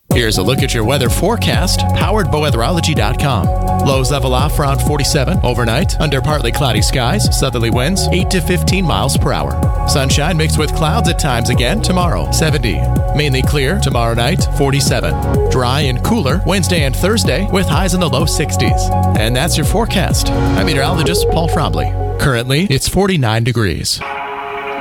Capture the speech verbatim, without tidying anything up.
Here's a look at your weather forecast, powered by weatherology dot com. Lows level off around forty-seven overnight, under partly cloudy skies, southerly winds eight to fifteen miles per hour. Sunshine mixed with clouds at times again tomorrow, seventy. Mainly clear tomorrow night, forty-seven. Dry and cooler Wednesday and Thursday with highs in the low sixties. And that's your forecast. I'm meteorologist Paul Frombley. Currently, it's forty-nine degrees.